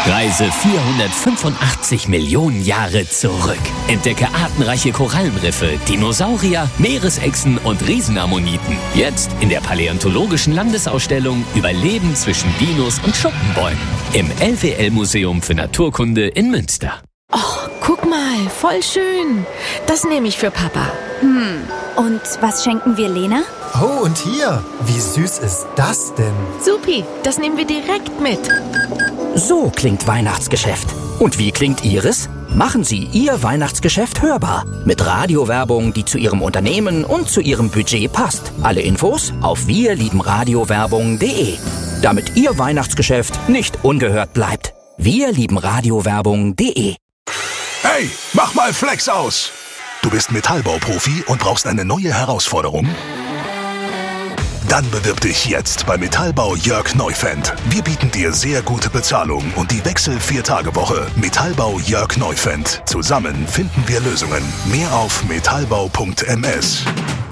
Reise 485 Millionen Jahre zurück. Entdecke artenreiche Korallenriffe, Dinosaurier, Meeresechsen und Riesenammoniten. Jetzt in der Paläontologischen Landesausstellung Überleben zwischen Dinos und Schuppenbäumen im LWL-Museum für Naturkunde in Münster. Oh, guck mal, voll schön. Das nehme ich für Papa. Und was schenken wir Lena? Oh, und hier, wie süß ist das denn? Supi, das nehmen wir direkt mit. So klingt Weihnachtsgeschäft. Und wie klingt Ihres? Machen Sie Ihr Weihnachtsgeschäft hörbar. Mit Radiowerbung, die zu Ihrem Unternehmen und zu Ihrem Budget passt. Alle Infos auf wirliebenradiowerbung.de. Damit Ihr Weihnachtsgeschäft nicht ungehört bleibt. wirliebenradiowerbung.de. Hey, mach mal Flex aus! Du bist Metallbauprofi und brauchst eine neue Herausforderung? Dann bewirb dich jetzt bei Metallbau Jörg Neufend. Wir bieten dir sehr gute Bezahlung und die Wechsel-4-Tage-Woche. Metallbau Jörg Neufend. Zusammen finden wir Lösungen. Mehr auf metallbau.ms.